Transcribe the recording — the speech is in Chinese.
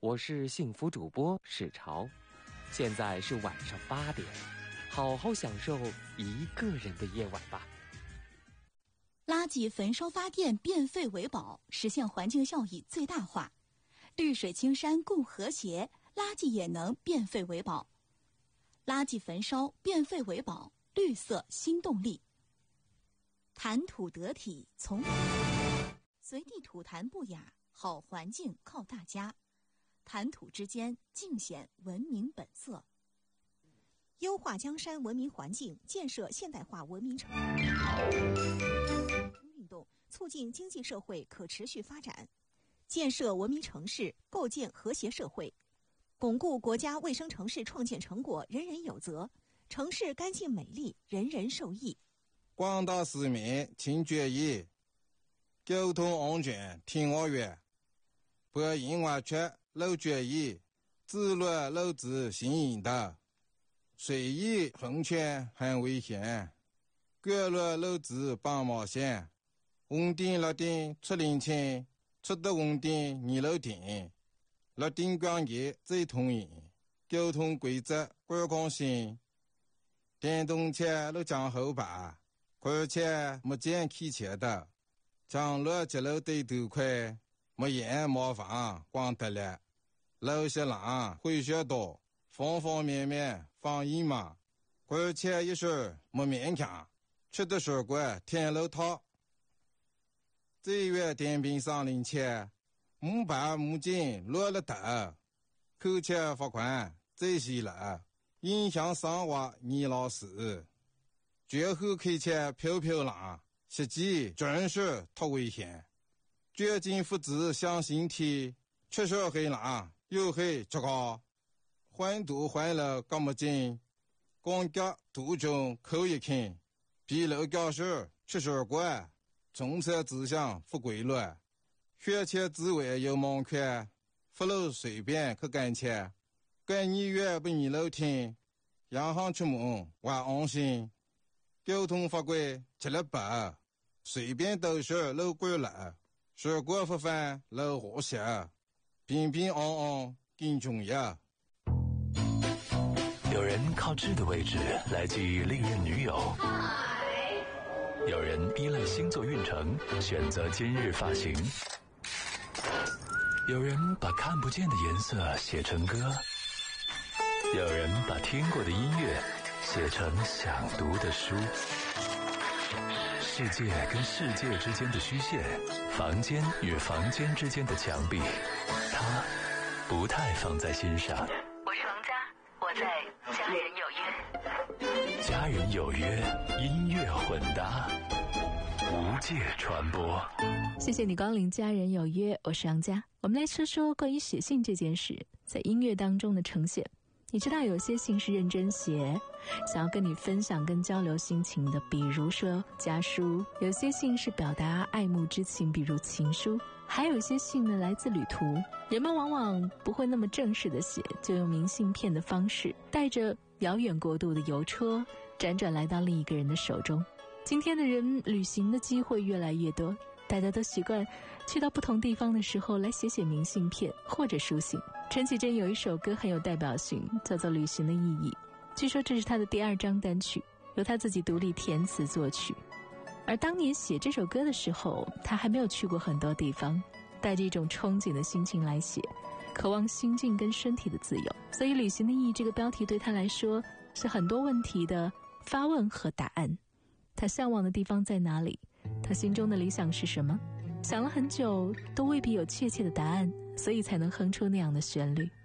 我是幸福主播史潮，现在是晚上8点，好好享受一个人的夜晚吧。 垃圾焚烧发电，变废为宝，实现环境效益最大化。绿水青山共和谐，垃圾也能变废为宝。垃圾焚烧，变废为宝，绿色新动力。谈吐得体，从随地吐痰不雅，好环境靠大家。谈吐之间，尽显文明本色。 优化江山文明环境，建设现代化文明城运动，促进经济社会可持续发展，建设文明城市，构建和谐社会，巩固国家卫生城市创建成果人人有责，城市干净美丽，人人受益。 广大市民请注意，交通安全听我话，不因为缺漏注意，自乱漏子行引导，随意横权很危险，各乱漏子帮冒险，稳定落定出零钱，出得稳定二楼定，落定关节最通行，交通规则观光性，电动车都讲后排，而且没见开车的，将路接路对头快，没烟麻烦光得了，路些浪会学多，方方面面放一嘛，而且一时没勉强，吃的水果天路套。这月电瓶上零钱，木板木筋落了头，扣钱罚款这些了，影响生活你老师。绝后开车飘飘浪，实际真是太危险。绝境父子向心体，确实很浪，又很糟糕。环堵环了干么劲？光脚途中扣一看，比楼教室确实怪。政策指向不规律，学前之外有盲圈，不路随便去干切，跟你越不你楼听，洋行出门还安心。交通法规吃了白，随便都是路过了，水果不犯路和谐，平平安安更重要。 有人靠智的位置来记忆历任女友，有人依赖星座运程选择今日发型，有人把看不见的颜色写成歌，有人把听过的音乐写成想读的书。世界跟世界之间的虚线，房间与房间之间的墙壁，他不太放在心上。 我是王佳，我在家人有约。 家人有约，音乐混搭，无界传播。 谢谢你光临家人有约，我是杨佳。我们来说说关于写信这件事在音乐当中的呈现。你知道有些信是认真写，想要跟你分享跟交流心情的，比如说家书；有些信是表达爱慕之情，比如情书；还有一些信呢来自旅途。人们往往不会那么正式的写，就用明信片的方式，带着遥远国度的邮戳辗转来到另一个人的手中。今天的人旅行的机会越来越多，大家都习惯去到不同地方的时候来写写明信片或者书信。陈绮贞有一首歌很有代表性，叫做《旅行的意义》，据说这是她的第2张单曲，由她自己独立填词作曲。而当年写这首歌的时候，她还没有去过很多地方，带着一种憧憬的心情来写，渴望心境跟身体的自由。所以《旅行的意义》这个标题对她来说是很多问题的发问和答案。她向往的地方在哪里？她心中的理想是什么？想了很久都未必有确切的答案，所以才能哼出那样的旋律。